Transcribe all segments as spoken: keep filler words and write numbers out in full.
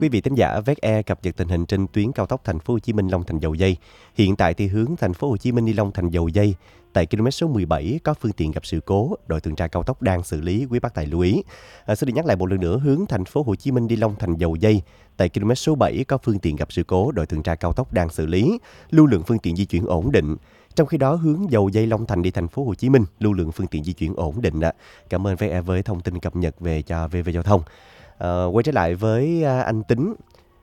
Quý vị thính giả, vét e cập nhật tình hình trên tuyến cao tốc Thành phố Hồ Chí Minh Long Thành Dầu Giây. Hiện tại thì hướng Thành phố Hồ Chí Minh đi Long Thành Dầu Giây tại km số mười bảy có phương tiện gặp sự cố, đội tuần tra cao tốc đang xử lý, quý bác tài lưu ý. À, xin được nhắc lại một lần nữa, hướng Thành phố Hồ Chí Minh đi Long Thành Dầu Giây tại km số bảy có phương tiện gặp sự cố, đội tuần tra cao tốc đang xử lý, lưu lượng phương tiện di chuyển ổn định. Trong khi đó, hướng Dầu Giây Long Thành đi Thành phố Hồ Chí Minh, lưu lượng phương tiện di chuyển ổn định ạ. Cảm ơn vét e với thông tin cập nhật về cho vê vê Giao thông. À, quay trở lại với anh Tính.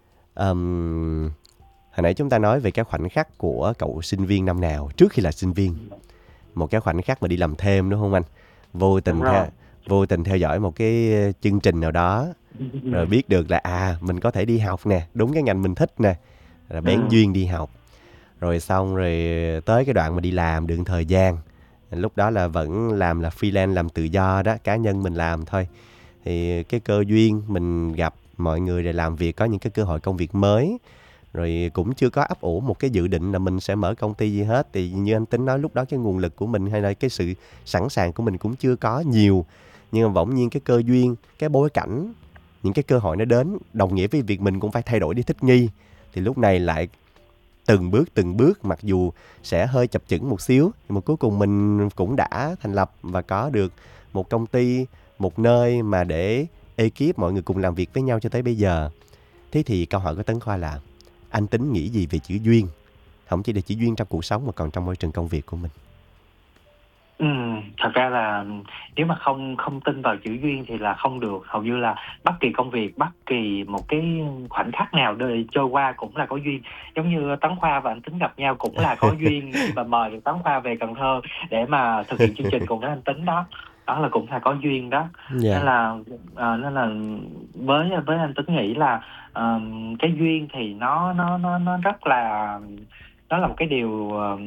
Um, hồi nãy chúng ta nói về cái khoảnh khắc của cậu sinh viên năm nào trước khi là sinh viên, một cái khoảnh khắc mà đi làm thêm, đúng không anh? Vô tình theo, vô tình theo dõi một cái chương trình nào đó, rồi biết được là à mình có thể đi học nè, đúng cái ngành mình thích nè, rồi bén ừ. duyên đi học, rồi xong rồi tới cái đoạn mà đi làm được thời gian, lúc đó là vẫn làm là freelance, làm tự do đó, cá nhân mình làm thôi. Thì cái cơ duyên mình gặp mọi người để làm việc, có những cái cơ hội công việc mới, rồi cũng chưa có ấp ủ một cái dự định là mình sẽ mở công ty gì hết. Thì như anh Tính nói, lúc đó cái nguồn lực của mình hay là cái sự sẵn sàng của mình cũng chưa có nhiều, nhưng mà bỗng nhiên cái cơ duyên, cái bối cảnh, những cái cơ hội nó đến, đồng nghĩa với việc mình cũng phải thay đổi để thích nghi. Thì lúc này lại từng bước từng bước, mặc dù sẽ hơi chập chững một xíu, nhưng mà cuối cùng mình cũng đã thành lập và có được một công ty, một nơi mà để ekip mọi người cùng làm việc với nhau cho tới bây giờ. Thế thì câu hỏi của Tấn Khoa là anh Tính nghĩ gì về chữ duyên? Không chỉ là chữ duyên trong cuộc sống mà còn trong môi trường công việc của mình. Ừ, thật ra là nếu mà không không tin vào chữ duyên thì là không được. Hầu như là bất kỳ công việc, bất kỳ một cái khoảnh khắc nào đời trôi qua cũng là có duyên. Giống như Tấn Khoa và anh Tính gặp nhau cũng là có duyên khi mà mời Tấn Khoa về Cần Thơ để mà thực hiện chương trình cùng với anh Tính đó. Đó là cũng là có duyên đó. Yeah. Nên là à, nên là với với anh Tính nghĩ là uh, cái duyên thì nó nó nó nó rất là, nó là một cái điều uh,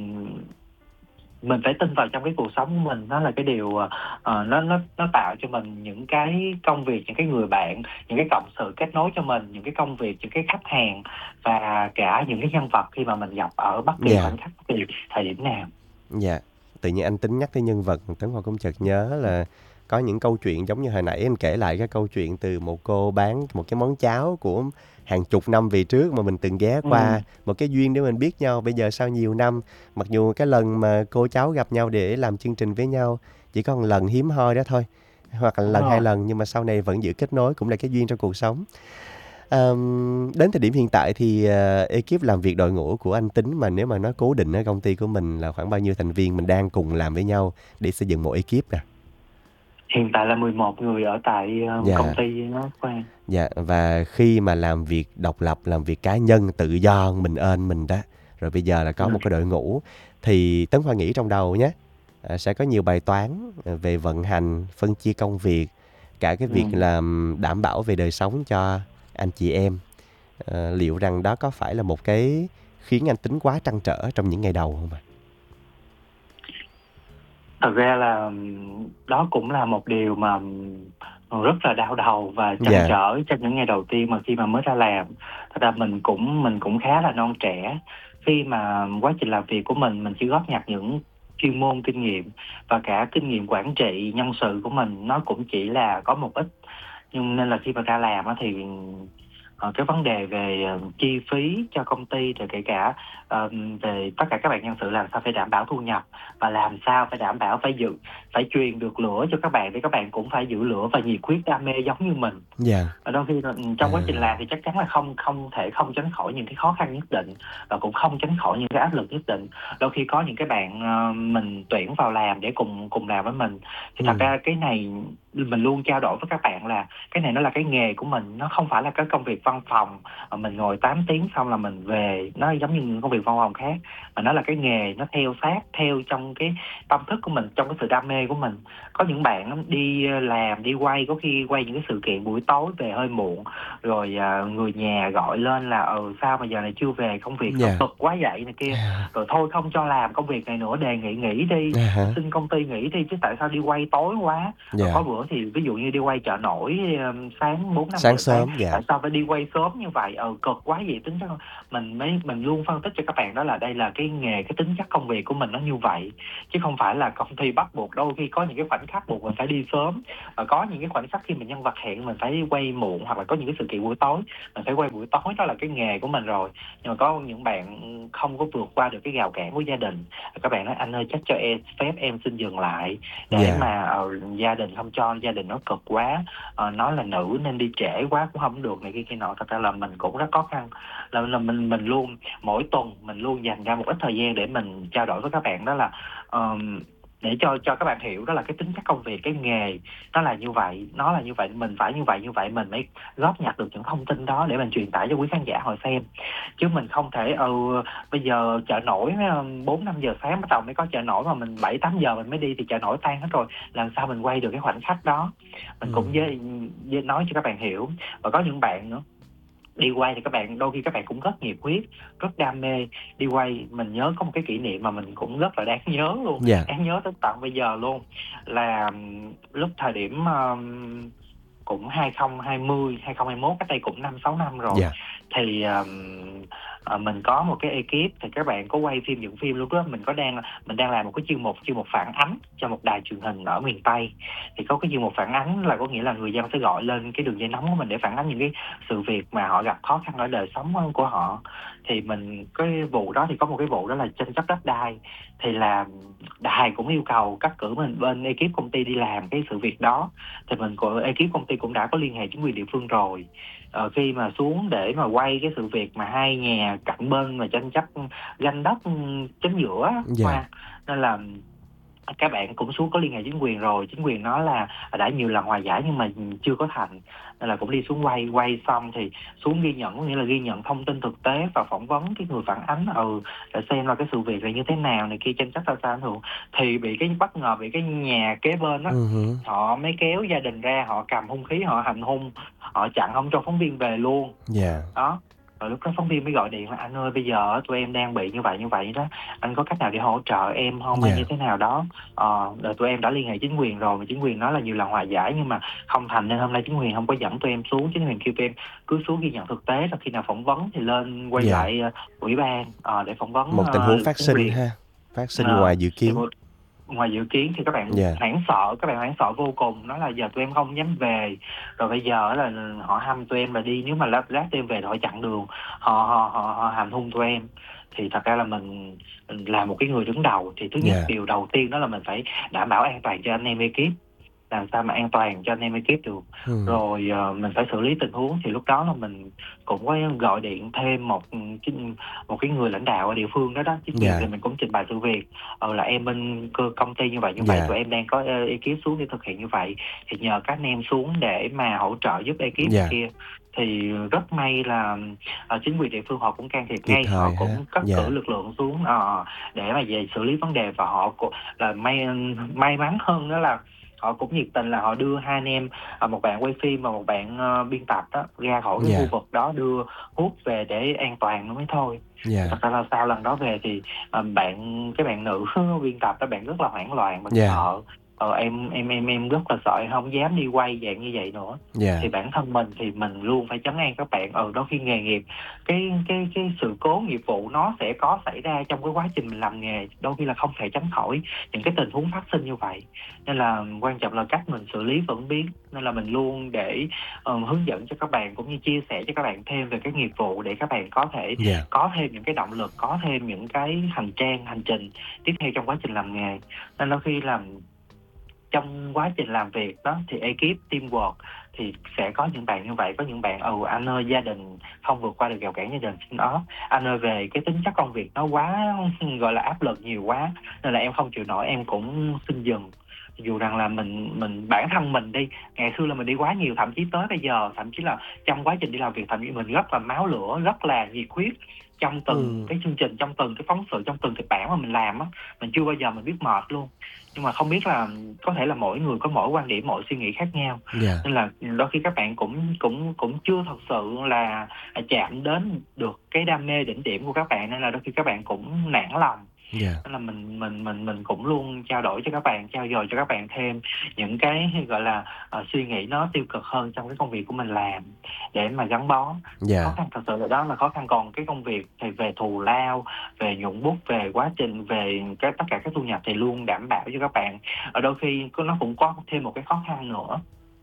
mình phải tin vào trong cái cuộc sống của mình. Nó là cái điều uh, nó nó nó tạo cho mình những cái công việc, những cái người bạn, những cái cộng sự kết nối cho mình, những cái công việc, những cái khách hàng và cả những cái nhân vật khi mà mình gặp ở bất kỳ yeah. khoảnh khắc, bất kỳ thời điểm nào. Dạ, yeah. Tự nhiên anh Tính nhắc tới nhân vật, Tấn Hoa cũng chợt nhớ là có những câu chuyện giống như hồi nãy anh kể lại cái câu chuyện từ một cô bán một cái món cháo của hàng chục năm về trước mà mình từng ghé qua, ừ. một cái duyên để mình biết nhau. Bây giờ sau nhiều năm, mặc dù cái lần mà cô cháu gặp nhau để làm chương trình với nhau chỉ có một lần hiếm hoi đó thôi, hoặc là lần, hai lần, nhưng mà sau này vẫn giữ kết nối, cũng là cái duyên trong cuộc sống. Um, đến thời điểm hiện tại thì uh, ekip làm việc đội ngũ của anh Tính, mà nếu mà nói cố định ở công ty của mình là khoảng bao nhiêu thành viên mình đang cùng làm với nhau để xây dựng một ekip nè? Hiện tại là mười một người ở tại uh, dạ. công ty nó khoan. Dạ, và khi mà làm việc độc lập, làm việc cá nhân, tự do, mình ơn mình đó, rồi bây giờ là có ừ. một cái đội ngũ, thì Tấn Khoa nghĩ trong đầu nhé, uh, sẽ có nhiều bài toán về vận hành, phân chia công việc, cả cái việc ừ. làm đảm bảo về đời sống cho anh chị em. À, liệu rằng đó có phải là một cái khiến anh Tính quá trăn trở trong những ngày đầu không ạ? Thật ra là đó cũng là một điều mà rất là đau đầu và trăn yeah. trở trong những ngày đầu tiên mà khi mà mới ra làm. Thật ra mình cũng mình cũng khá là non trẻ. Khi mà quá trình làm việc của mình, mình chỉ góp nhặt những chuyên môn, kinh nghiệm và cả kinh nghiệm quản trị nhân sự của mình nó cũng chỉ là có một ít. Nhưng nên là khi mà ra làm thì uh, cái vấn đề về uh, chi phí cho công ty, rồi kể cả uh, về tất cả các bạn nhân sự làm sao phải đảm bảo thu nhập, và làm sao phải đảm bảo phải giữ, phải truyền được lửa cho các bạn để các bạn cũng phải giữ lửa và nhiệt huyết đam mê giống như mình. Yeah. Và đôi khi trong quá trình làm thì chắc chắn là không không thể không tránh khỏi những cái khó khăn nhất định, và cũng không tránh khỏi những cái áp lực nhất định. Đôi khi có những cái bạn uh, mình tuyển vào làm để cùng cùng làm với mình, thì thật ừ. ra cái này mình luôn trao đổi với các bạn là cái này nó là cái nghề của mình, nó không phải là cái công việc văn phòng mình ngồi tám tiếng xong là mình về, nó giống như những công việc văn phòng khác, mà nó là cái nghề, nó theo sát theo trong cái tâm thức của mình, trong cái sự đam mê của mình. Có những bạn đi làm, đi quay, có khi quay những cái sự kiện buổi tối về hơi muộn, rồi uh, người nhà gọi lên là ừ sao mà giờ này chưa về, công việc yeah. nó cực quá vậy này kia, yeah. rồi thôi không cho làm công việc này nữa, đề nghị nghỉ đi, yeah. xin công ty nghỉ đi chứ tại sao đi quay tối quá. Yeah. Rồi có bữa thì ví dụ như đi quay chợ nổi um, sáng bốn năm sáng sớm, yeah. tại sao phải đi quay quay sớm như vậy, ờ cực quá vậy, tính chất mình mới mình luôn phân tích cho các bạn đó là đây là cái nghề, cái tính chất công việc của mình nó như vậy, chứ không phải là công ty bắt buộc. Đôi khi có những cái khoảnh khắc buộc mình phải đi sớm, và có những cái khoảnh khắc khi mình nhân vật hẹn mình phải quay muộn, hoặc là có những cái sự kiện buổi tối mình phải quay buổi tối, đó là cái nghề của mình rồi. Nhưng mà có những bạn không có vượt qua được cái rào cản của gia đình, các bạn nói anh ơi chắc cho em phép em xin dừng lại, để Dạ. mà uh, gia đình không cho, gia đình nó cực quá, uh, nói là nữ nên đi trễ quá cũng không được này kia kia nọ. Thật ra là mình cũng rất khó khăn, là, là mình mình luôn mỗi tuần mình luôn dành ra một ít thời gian để mình trao đổi với các bạn, đó là um, để cho cho các bạn hiểu đó là cái tính chất công việc, cái nghề nó là như vậy, nó là như vậy, mình phải như vậy như vậy, mình mới góp nhặt được những thông tin đó để mình truyền tải cho quý khán giả họ xem. Chứ mình không thể ừ bây giờ chợ nổi bốn năm giờ sáng bắt đầu mới có chợ nổi, mà mình bảy tám giờ mình mới đi thì chợ nổi tan hết rồi, làm sao mình quay được cái khoảnh khắc đó. Mình Ừ. cũng với, với nói cho các bạn hiểu. Và có những bạn nữa đi quay thì các bạn đôi khi các bạn cũng rất nhiệt huyết, rất đam mê đi quay. Mình nhớ có một cái kỷ niệm mà mình cũng rất là đáng nhớ luôn, Dạ. đáng nhớ tới tận bây giờ luôn, là um, lúc thời điểm um, cũng hai không hai không hai không hai mốt, cách đây cũng năm sáu năm rồi. Dạ. Thì um, uh, mình có một cái ekip, thì các bạn có quay phim, dựng phim. Lúc đó mình có đang mình đang làm một cái chuyên mục chuyên mục phản ánh cho một đài truyền hình ở miền Tây. Thì có cái chuyên mục phản ánh là có nghĩa là người dân sẽ gọi lên cái đường dây nóng của mình để phản ánh những cái sự việc mà họ gặp khó khăn ở đời sống của họ. Thì mình cái vụ đó thì có một cái vụ đó là tranh chấp đất đai, thì là đài cũng yêu cầu cắt cử mình bên ekip công ty đi làm cái sự việc đó. Thì mình của ekip công ty cũng đã có liên hệ chính quyền địa phương rồi. Ờ, khi mà xuống để mà quay cái sự việc mà hai nhà cạnh bên mà tranh chấp ganh đất chính giữa, Dạ. nên là các bạn cũng xuống có liên hệ chính quyền rồi. Chính quyền nói là đã nhiều lần hòa giải nhưng mà chưa có thành, nên là cũng đi xuống quay. Quay xong thì xuống ghi nhận, có nghĩa là ghi nhận thông tin thực tế và phỏng vấn cái người phản ánh, ừ để xem là cái sự việc này như thế nào này kia, tranh chấp sao sao thường. Thì bị cái bất ngờ bị cái nhà kế bên á, Ừ. họ mới kéo gia đình ra, họ cầm hung khí, họ hành hung, họ chặn không cho phóng viên về luôn. Dạ. Đó. Rồi lúc đó phóng viên mới gọi điện là anh ơi bây giờ tụi em đang bị như vậy như vậy đó, anh có cách nào để hỗ trợ em không, hay Dạ. như thế nào đó. Ờ, rồi tụi em đã liên hệ chính quyền rồi, mà chính quyền nói là nhiều lần hòa giải nhưng mà không thành, nên hôm nay chính quyền không có dẫn tụi em xuống. Chính quyền kêu tụi em cứ xuống ghi nhận thực tế, rồi khi nào phỏng vấn thì lên quay Dạ. lại uh, ủy ban uh, để phỏng vấn Một tình huống uh, phát chính sinh quyền. ha, phát sinh Ờ, ngoài dự thì kiến. một ngoài dự kiến thì các bạn Dạ. hoảng sợ, các bạn hoảng sợ vô cùng, nói là giờ tụi em không dám về, rồi bây giờ là họ hăm tụi em là đi, nếu mà lát lát tụi em về thì họ chặn đường, họ họ họ, họ hàm hung tụi em. Thì thật ra là mình, mình là một cái người đứng đầu, thì thứ nhất Dạ. điều đầu tiên đó là mình phải đảm bảo an toàn cho anh em ekip, làm sao mà an toàn cho anh em ekip được. Ừ. Rồi uh, mình phải xử lý tình huống. Thì lúc đó là mình cũng có gọi điện thêm một một cái người lãnh đạo ở địa phương đó đó, chính quyền. Dạ. Thì mình cũng trình bày sự việc, ờ, là em bên cơ công ty như vậy như Dạ. vậy, tụi em đang có uh, ekip xuống để thực hiện như vậy, thì nhờ các anh em xuống để mà hỗ trợ giúp ekip Dạ. kia. Thì rất may là uh, chính quyền địa phương họ cũng can thiệp Kịp ngay, họ thời ha. cũng cắt Dạ. cử lực lượng xuống uh, để mà về xử lý vấn đề. Và họ cũng là may may mắn hơn đó là họ cũng nhiệt tình, là họ đưa hai anh em, một bạn quay phim và một bạn uh, biên tập đó, ra khỏi cái Dạ. khu vực đó, đưa hút về để an toàn nó mới thôi. Dạ. Thật ra là sau lần đó về thì uh, bạn cái bạn nữ biên tập đó, bạn rất là hoảng loạn, bạn Dạ. sợ. Ờ, em em em em rất là sợ, em không dám đi quay dạng như vậy nữa. Dạ. Thì bản thân mình thì mình luôn phải trấn an các bạn. Ừ, đôi khi nghề nghiệp, cái cái cái sự cố nghiệp vụ nó sẽ có xảy ra trong cái quá trình mình làm nghề, đôi khi là không thể tránh khỏi những cái tình huống phát sinh như vậy. Nên là quan trọng là cách mình xử lý vẫn biết. Nên là mình luôn để uh, hướng dẫn cho các bạn, cũng như chia sẻ cho các bạn thêm về cái nghiệp vụ, để các bạn có thể Dạ. có thêm những cái động lực, có thêm những cái hành trang, hành trình tiếp theo trong quá trình làm nghề. Nên đôi khi làm trong quá trình làm việc đó thì ekip teamwork thì sẽ có những bạn như vậy. Có những bạn ừ anh ơi gia đình không vượt qua được rào cản gia đình, xin off anh ơi, về cái tính chất công việc nó quá gọi là áp lực nhiều quá nên là em không chịu nổi, em cũng xin dừng. Dù rằng là mình mình bản thân mình đi, ngày xưa là mình đi quá nhiều, thậm chí tới bây giờ, thậm chí là trong quá trình đi làm việc, thậm chí mình rất là máu lửa, rất là nhiệt huyết trong từng Ừ. cái chương trình, trong từng cái phóng sự, trong từng kịch bản mà mình làm á. Mình chưa bao giờ mình biết mệt luôn. Nhưng mà không biết là có thể là mỗi người có mỗi quan điểm, mỗi suy nghĩ khác nhau. Dạ. Nên là đôi khi các bạn cũng cũng cũng chưa thật sự là chạm đến được cái đam mê đỉnh điểm của các bạn, nên là đôi khi các bạn cũng nản lòng. Dạ. Nên là mình mình mình mình cũng luôn trao đổi cho các bạn, trao dồi cho các bạn thêm những cái, gọi là, ờ, suy nghĩ nó tiêu cực hơn trong cái công việc của mình làm để mà gắn bó. Thì khó Dạ. khăn thật sự là đó là khó khăn, còn cái công việc thì về thù lao, về nhuận bút, về quá trình, về cái tất cả các thu nhập thì luôn đảm bảo cho các bạn. Ờ, đôi khi có nó cũng có thêm một cái khó khăn nữa,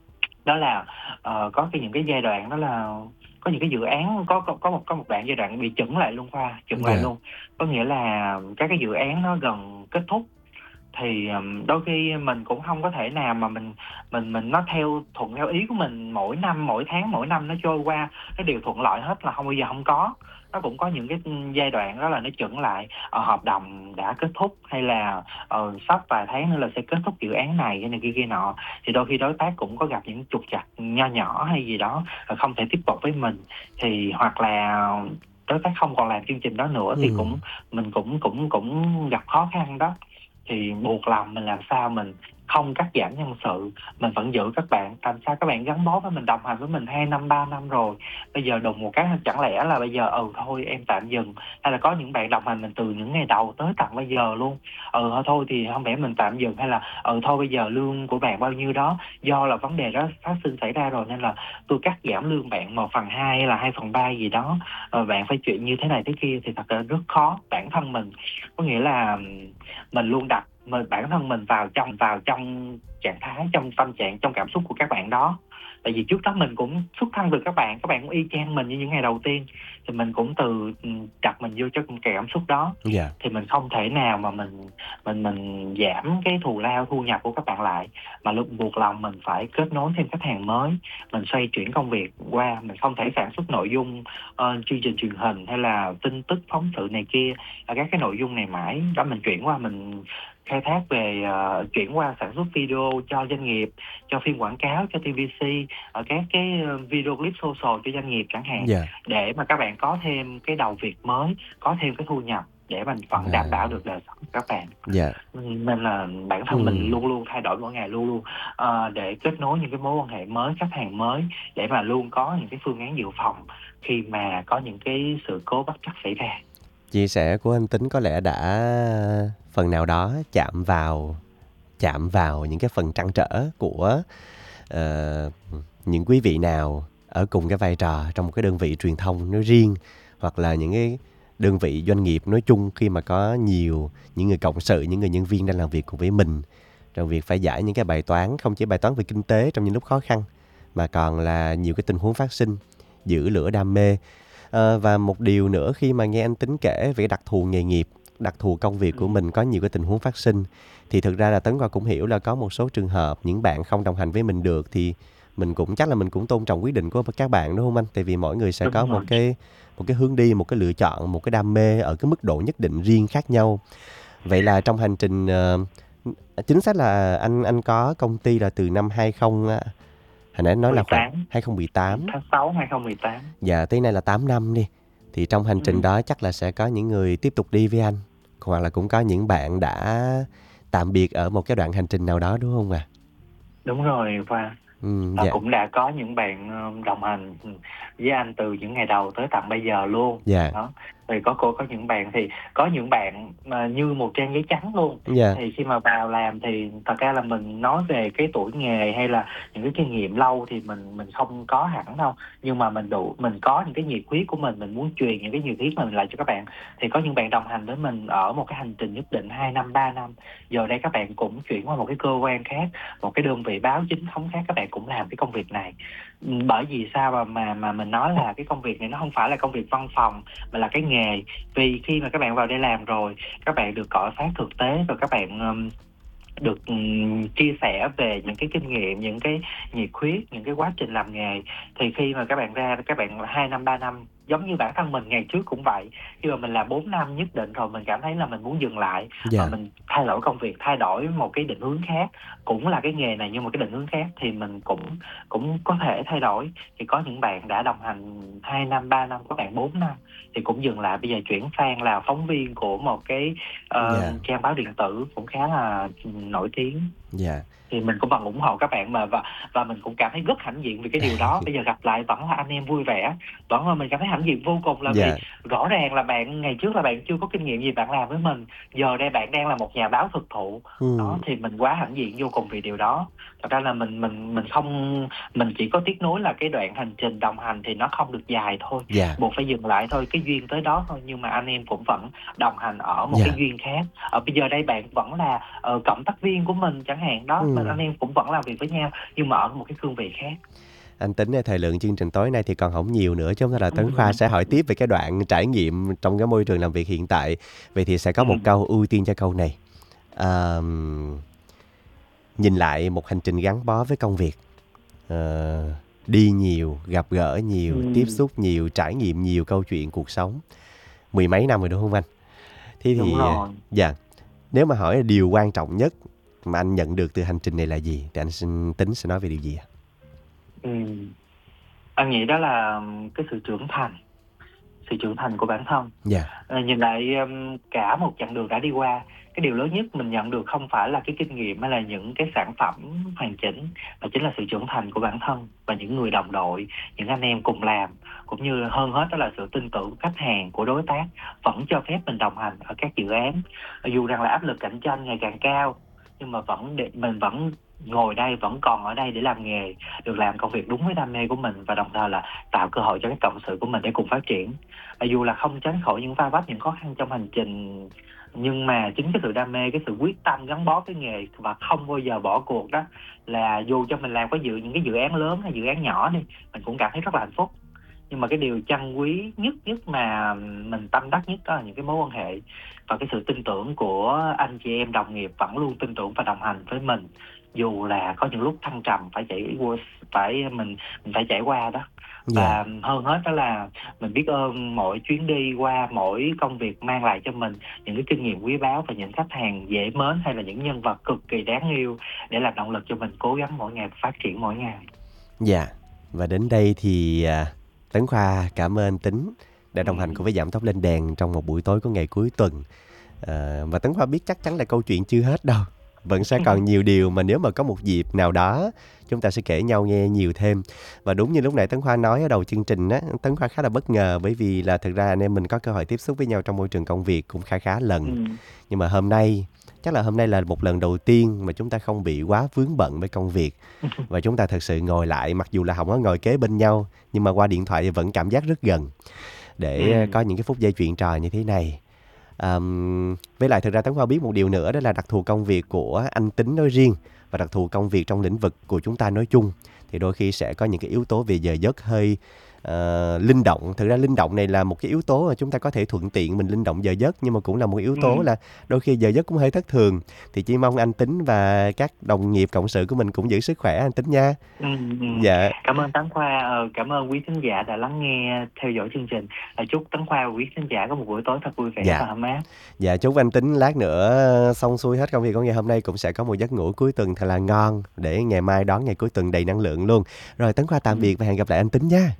đó là, ờ, có cái những cái giai đoạn đó là có những cái dự án có có có một có một đoạn giai đoạn bị chững lại luôn Khoa, chững lại Dạ. luôn. Có nghĩa là các cái dự án nó gần kết thúc thì, ừm, đôi khi mình cũng hông có thể nào mà mình mình mình nó theo thuận theo ý của mình mỗi năm, mỗi tháng, mỗi năm nó trôi qua, nó đều thuận lợi hết là hông bao giờ hông có. Nó cũng có những cái, ưm, giai đoạn đó là nó chững lại, ờ, hợp đồng đã kết thúc hay là, ờ, sắp vài tháng nữa là sẽ kết thúc dự án này hay này kia kia nọ. Thì đôi khi đối tác cũng có gặp những trục trặc nho nhỏ hay gì đó, ờ, không thể tiếp tục với mình, thì hoặc là đối tác không còn làm chương trình đó nữa thì cũng Ừm. mình cũng cũng cũng gặp khó khăn đó. Thì buộc lòng mình làm sao mình không cắt giảm nhân sự, mình vẫn giữ các bạn, làm sao các bạn gắn bó với mình, đồng hành với mình hai năm, ba năm rồi, bây giờ đùng một cái chẳng lẽ là bây giờ, ừ, thôi em tạm dừng, hay là có những bạn đồng hành mình từ những ngày đầu tới tận bây giờ luôn, ừ, thôi thôi thì hông lẽ mình tạm dừng hay là, ừ, thôi bây giờ lương của bạn bao nhiêu đó, do là vấn đề đó phát sinh xảy ra rồi nên là tôi cắt giảm lương bạn một phần hai hay là hai phần ba gì đó, ờ, bạn phải chuyện như thế này thế kia thì thật ra rất khó. Bản thân mình có nghĩa là, ừm, mình luôn đặt mình bản thân mình vào trong vào trong trạng thái, trong tâm trạng, trong cảm xúc của các bạn đó. Tại vì trước đó mình cũng xuất thân từ các bạn, các bạn cũng y chang mình như những ngày đầu tiên, thì mình cũng từ, ừm, đặt mình vô trong cảm xúc đó, Dạ. thì mình không thể nào mà mình mình mình giảm cái thù lao, thu nhập của các bạn lại, mà luôn buộc lòng mình phải kết nối thêm khách hàng mới, mình xoay chuyển công việc qua, mình không thể sản xuất nội dung, ờ, chương trình truyền hình hay là tin tức, phóng sự này kia, ờ, các cái nội dung này mãi. Đó, mình chuyển qua mình khai thác về, ờ, chuyển qua sản xuất video cho doanh nghiệp, cho phim quảng cáo, cho ti vi si, ờ, các cái, ơ, video clip social cho doanh nghiệp chẳng hạn, Dạ. để mà các bạn có thêm cái đầu việc mới, có thêm cái thu nhập để mình vẫn đảm bảo À. được đời sống của các bạn. Dạ. Ừm, nên là bản thân mình Ừm. luôn luôn thay đổi mỗi ngày, luôn luôn, ờ, để kết nối những cái mối quan hệ mới, khách hàng mới để mà luôn có những cái phương án dự phòng khi mà có những cái sự cố bất trắc xảy ra. Chia sẻ của anh Tính có lẽ đã phần nào đó chạm vào chạm vào những cái phần trăn trở của, ờ, những quý vị nào ở cùng cái vai trò trong một cái đơn vị truyền thông nói riêng, hoặc là những cái đơn vị doanh nghiệp nói chung khi mà có nhiều những người cộng sự, những người nhân viên đang làm việc cùng với mình trong việc phải giải những cái bài toán, không chỉ bài toán về kinh tế trong những lúc khó khăn, mà còn là nhiều cái tình huống phát sinh, giữ lửa đam mê. Ờ, và một điều nữa khi mà nghe anh Tính kể về cái đặc thù nghề nghiệp, đặc thù công việc của Ừm. mình có nhiều cái tình huống phát sinh, thì thực ra là Tấn Khoa cũng hiểu là có một số trường hợp những bạn không đồng hành với mình được thì mình cũng chắc là mình cũng tôn trọng quyết định của các bạn, đúng hông anh? Tại vì mỗi người sẽ có Đúng một rồi. cái một cái hướng đi, một cái lựa chọn, một cái đam mê ở cái mức độ nhất định riêng khác nhau. Vậy là trong hành trình, ờ, ừm, chính xác là anh anh có công ty là từ năm hai không, a, hồi nãy anh nói là mười khoảng tám, hai không một ừm, tám. tháng sáu hai không một tám. Dạ, tới nay là tám năm đi, thì trong hành trình Ừm. đó chắc là sẽ có những người tiếp tục đi với anh, hoặc là cũng có những bạn đã tạm biệt ở một cái đoạn hành trình nào đó, đúng hông ạ? Đúng rồi Khoa. Ừm, Và dạ. cũng đã có những bạn, ờ, đồng hành, ừm, với anh từ những ngày đầu tới tận bây giờ luôn. Dạ. Đó, thì có cô có những bạn thì có những bạn mà như một trang giấy trắng luôn, Dạ. thì khi mà vào làm thì thật ra là mình nói về cái tuổi nghề hay là những cái kinh nghiệm lâu thì mình mình không có hẳn đâu, nhưng mà mình đủ mình có những cái nhiệt huyết của mình, mình muốn truyền những cái nhiệt huyết mình lại cho các bạn. Thì có những bạn đồng hành với mình ở một cái hành trình nhất định hai năm, ba năm, giờ đây các bạn cũng chuyển qua một cái cơ quan khác, một cái đơn vị báo chính thống khác, các bạn cũng làm cái công việc này. Ừm, bởi vì sao mà mà mà mình nói là cái công việc này nó hông phải là công việc văn phòng mà là cái nghề. Vì khi mà các bạn vào đây làm rồi, các bạn được cọ xát thực tế rồi các bạn, ừm, được, ừm, chia sẻ về những cái kinh nghiệm, những cái nhiệt huyết, những cái quá trình làm nghề. Thì khi mà các bạn ra các bạn hai năm, ba năm, giống như bản thân mình ngày trước cũng vậy, khi mà mình làm bốn năm nhất định rồi mình cảm thấy là mình muốn dừng lại, và Dạ. mình thay đổi công việc, thay đổi một cái định hướng khác, cũng là cái nghề này nhưng một cái định hướng khác thì mình cũng cũng có thể thay đổi. Thì có những bạn đã đồng hành hai năm, ba năm, có bạn bốn năm thì cũng dừng lại, bây giờ chuyển sang là phóng viên của một cái, ờ, Dạ. trang báo điện tử cũng khá là, ừm, nổi tiếng. Dạ. Thì mình cũng vẫn ủng hộ các bạn mà và và mình cũng cảm thấy rất hãnh diện vì cái điều đó. Bây giờ gặp lại vẫn là anh em vui vẻ, vẫn là mình cảm thấy hãnh diện vô cùng là vì Dạ. rõ ràng là bạn ngày trước là bạn chưa có kinh nghiệm gì bạn làm với mình, giờ đây bạn đang là một nhà báo thực thụ. Đó, Ừm. thì mình quá hãnh diện vô cùng vì điều đó. Thật ra là mình mình mình không mình chỉ có tiếc nuối là cái đoạn hành trình đồng hành thì nó không được dài thôi, Dạ. buộc phải dừng lại thôi, cái duyên tới đó thôi. Nhưng mà anh em cũng vẫn đồng hành ở một cái Dạ. duyên khác. Ờ, bây giờ đây bạn vẫn là, ờ, cộng tác viên của mình chẳng hạn, đó, mình anh Ừm. em cũng vẫn làm việc với nhau nhưng mà ở một cái cương vị khác. Anh tính ra thời lượng chương trình tối nay thì còn hổng nhiều nữa, chúng ta là Tấn Khoa sẽ hỏi tiếp về cái đoạn trải nghiệm trong cái môi trường làm việc hiện tại. Vậy thì sẽ có một Ừm. câu ưu tiên cho câu này. Ờm, nhìn lại một hành trình gắn bó với công việc, ờ, đi nhiều, gặp gỡ nhiều, tiếp Ừm. xúc nhiều, trải nghiệm nhiều câu chuyện cuộc sống, mười mấy năm rồi, đúng hông anh? Thế Đúng thì, à rồi. dạ, nếu mà hỏi điều quan trọng nhất mà anh nhận được từ hành trình này là gì? Thì anh xin Tính sẽ nói về điều gì ạ? Ừm. Anh nghĩ đó là cái sự trưởng thành, sự trưởng thành của bản thân. Dạ. Ờ, nhìn lại, ưm, cả một chặng đường đã đi qua, cái điều lớn nhất mình nhận được không phải là cái kinh nghiệm hay là những cái sản phẩm hoàn chỉnh, mà chính là sự trưởng thành của bản thân và những người đồng đội, những anh em cùng làm, cũng như hơn hết đó là sự tin tưởng của khách hàng, của đối tác vẫn cho phép mình đồng hành ở các dự án. Dù rằng là áp lực cạnh tranh ngày càng cao, nhưng mà vẫn để mình vẫn ngồi đây, vẫn còn ở đây để làm nghề, được làm công việc đúng với đam mê của mình và đồng thời là tạo cơ hội cho các cộng sự của mình để cùng phát triển. Và dù là không tránh khỏi những va vấp, những khó khăn trong hành trình, nhưng mà chính cái sự đam mê, cái sự quyết tâm gắn bó với nghề và không bao giờ bỏ cuộc đó, là dù cho mình làm có dự những cái dự án lớn hay dự án nhỏ đi, mình cũng cảm thấy rất là hạnh phúc. Nhưng mà cái điều trân quý nhất nhất mà mình tâm đắc nhất đó là những cái mối quan hệ và cái sự tin tưởng của anh chị em đồng nghiệp vẫn luôn tin tưởng và đồng hành với mình, dù là có những lúc thăng trầm phải chạy qua phải mình mình phải trải qua đó. Dạ. Và hơn hết đó là mình biết ơn mỗi chuyến đi qua, mỗi công việc mang lại cho mình những cái kinh nghiệm quý báu và những khách hàng dễ mến hay là những nhân vật cực kỳ đáng yêu để làm động lực cho mình cố gắng mỗi ngày, phát triển mỗi ngày. Dạ, và đến đây thì, à, Tấn Khoa cảm ơn Tính đã đồng hành cùng Ừm. với Giảm Tốc Lên Đèn trong một buổi tối của ngày cuối tuần. Ờ, và Tấn Khoa biết chắc chắn là câu chuyện chưa hết đâu, vẫn sẽ còn nhiều điều mà nếu mà có một dịp nào đó chúng ta sẽ kể nhau nghe nhiều thêm. Và đúng như lúc nãy Tấn Khoa nói ở đầu chương trình á, Tấn Khoa khá là bất ngờ bởi vì là thực ra anh em mình có cơ hội tiếp xúc với nhau trong môi trường công việc cũng khá khá lần. Ừm. Nhưng mà hôm nay, chắc là hôm nay là một lần đầu tiên mà chúng ta không bị quá vướng bận với công việc. Và chúng ta thực sự ngồi lại, mặc dù là hổng có ngồi kế bên nhau, nhưng mà qua điện thoại thì vẫn cảm giác rất gần, để Ừm. có những cái phút giây chuyện trò như thế này. Ờm, với lại thực ra Tấn Khoa biết một điều nữa đó là đặc thù công việc của anh Tính nói riêng và đặc thù công việc trong lĩnh vực của chúng ta nói chung, thì đôi khi sẽ có những cái yếu tố về giờ giấc hơi, ờ, linh động. Thực ra linh động này là một cái yếu tố mà chúng ta có thể thuận tiện mình linh động giờ giấc, nhưng mà cũng là một yếu tố Ừm. là đôi khi giờ giấc cũng hơi thất thường. Thì chỉ mong anh Tính và các đồng nghiệp cộng sự của mình cũng giữ sức khỏe anh Tính nha. Ừm, ừm. Dạ. Cảm ơn Tấn Khoa, ờ, cảm ơn quý thính giả đã lắng nghe, theo dõi chương trình. Và chúc Tấn Khoa và quý thính giả có một buổi tối thật vui vẻ Dạ. và ấm áp. Dạ, chúc anh Tính lát nữa xong xuôi hết công việc của ngày hôm nay cũng sẽ có một giấc ngủ cuối tuần thật là ngon để ngày mai đón ngày cuối tuần đầy năng lượng luôn. Rồi Tấn Khoa tạm Ừm. biệt và hẹn gặp lại anh Tính nha.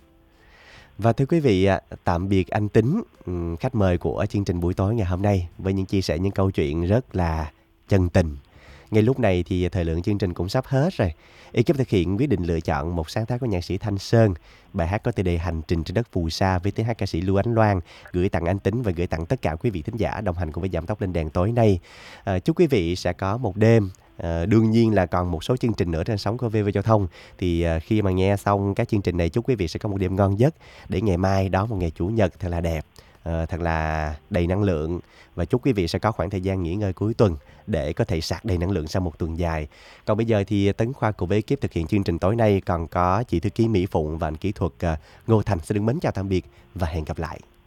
Và thưa quý vị ạ, tạm biệt anh Tính, ừm, khách mời của chương trình buổi tối ngày hôm nay với những chia sẻ những câu chuyện rất là chân tình. Ngay lúc này thì thời lượng chương trình cũng sắp hết rồi. Ekip thực hiện quyết định lựa chọn một sáng tác của nhạc sĩ Thanh Sơn, bài hát có tựa đề Hành trình trên đất phù sa với tiếng hát ca sĩ Lưu Ánh Loan, gửi tặng anh Tính và gửi tặng tất cả quý vị thính giả đồng hành cùng với Giảm Tốc Lên Đèn tối nay. À, chúc quý vị sẽ có một đêm, à, đương nhiên là còn một số chương trình nữa trên sóng của vê vê Giao thông. Thì à, khi mà nghe xong các chương trình này, chúc quý vị sẽ có một đêm ngon giấc để ngày mai đón một ngày Chủ nhật thật là đẹp, à, thật là đầy năng lượng. Và chúc quý vị sẽ có khoảng thời gian nghỉ ngơi cuối tuần để có thể sạc đầy năng lượng sau một tuần dài. Còn bây giờ thì Tấn Khoa cùng với ekip thực hiện chương trình tối nay còn có chị thư ký Mỹ Phụng và anh kỹ thuật uh, Ngô Thành. Xin được mến chào tạm biệt và hẹn gặp lại.